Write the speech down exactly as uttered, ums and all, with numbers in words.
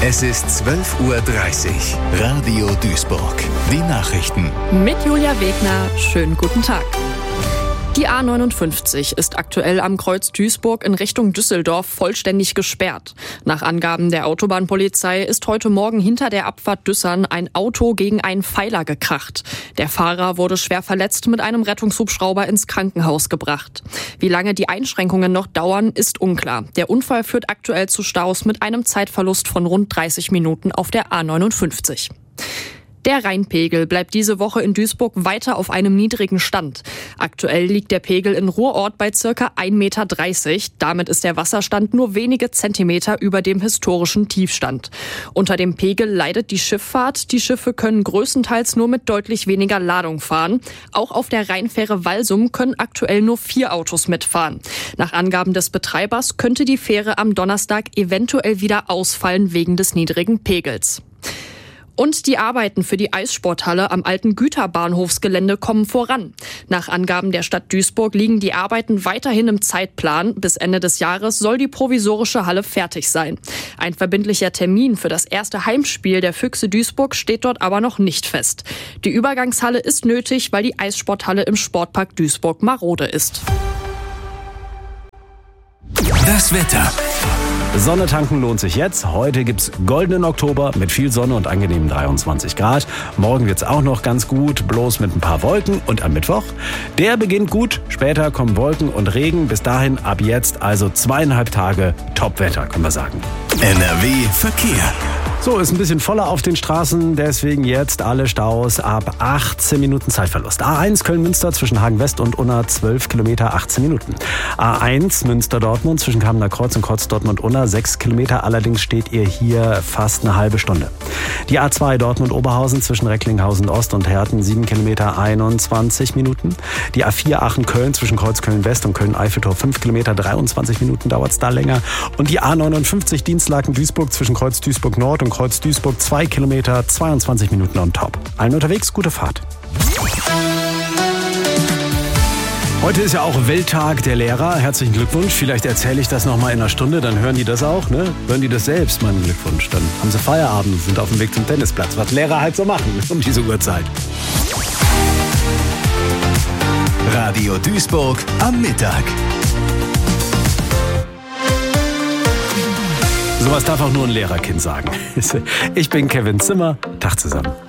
Es ist zwölf Uhr dreißig. Radio Duisburg. Die Nachrichten. Mit Julia Wegner. Schönen guten Tag. Die A neunundfünfzig ist aktuell am Kreuz Duisburg in Richtung Düsseldorf vollständig gesperrt. Nach Angaben der Autobahnpolizei ist heute Morgen hinter der Abfahrt Düssern ein Auto gegen einen Pfeiler gekracht. Der Fahrer wurde schwer verletzt mit einem Rettungshubschrauber ins Krankenhaus gebracht. Wie lange die Einschränkungen noch dauern, ist unklar. Der Unfall führt aktuell zu Staus mit einem Zeitverlust von rund dreißig Minuten auf der A neunundfünfzig. Der Rheinpegel bleibt diese Woche in Duisburg weiter auf einem niedrigen Stand. Aktuell liegt der Pegel in Ruhrort bei circa ein Meter dreißig. Damit ist der Wasserstand nur wenige Zentimeter über dem historischen Tiefstand. Unter dem Pegel leidet die Schifffahrt. Die Schiffe können größtenteils nur mit deutlich weniger Ladung fahren. Auch auf der Rheinfähre Walsum können aktuell nur vier Autos mitfahren. Nach Angaben des Betreibers könnte die Fähre am Donnerstag eventuell wieder ausfallen wegen des niedrigen Pegels. Und die Arbeiten für die Eissporthalle am alten Güterbahnhofsgelände kommen voran. Nach Angaben der Stadt Duisburg liegen die Arbeiten weiterhin im Zeitplan. Bis Ende des Jahres soll die provisorische Halle fertig sein. Ein verbindlicher Termin für das erste Heimspiel der Füchse Duisburg steht dort aber noch nicht fest. Die Übergangshalle ist nötig, weil die Eissporthalle im Sportpark Duisburg marode ist. Das Wetter. Sonne tanken lohnt sich jetzt. Heute gibt's goldenen Oktober mit viel Sonne und angenehmen dreiundzwanzig Grad. Morgen wird's auch noch ganz gut, bloß mit ein paar Wolken. Und am Mittwoch, der beginnt gut. Später kommen Wolken und Regen. Bis dahin ab jetzt also zweieinhalb Tage Topwetter, können wir sagen. N R W Verkehr. So, ist ein bisschen voller auf den Straßen, deswegen jetzt alle Staus ab achtzehn Minuten Zeitverlust. A eins Köln-Münster zwischen Hagen-West und Unna zwölf Kilometer, achtzehn Minuten. A eins Münster-Dortmund zwischen Kamener Kreuz und Kreuz-Dortmund-Unna sechs Kilometer, allerdings steht ihr hier fast eine halbe Stunde. Die A zwei Dortmund-Oberhausen zwischen Recklinghausen-Ost und Herten sieben Kilometer, einundzwanzig Minuten. Die A vier Aachen-Köln zwischen Kreuz-Köln-West und Köln-Eiffeltor fünf Kilometer, dreiundzwanzig Minuten dauert's da länger. Und die A neunundfünfzig Dienstlaken-Duisburg zwischen Kreuz-Duisburg-Nord und Kreuz Duisburg zwei Kilometer, zweiundzwanzig Minuten on top. Allen unterwegs, gute Fahrt. Heute ist ja auch Welttag der Lehrer. Herzlichen Glückwunsch. Vielleicht erzähle ich das nochmal in einer Stunde, dann hören die das auch, ne? Hören die das selbst, meinen Glückwunsch. Dann haben sie Feierabend, sind auf dem Weg zum Tennisplatz. Was Lehrer halt so machen um diese Uhrzeit. Radio Duisburg am Mittag. Sowas darf auch nur ein Lehrerkind sagen. Ich bin Kevin Zimmer. Tag zusammen.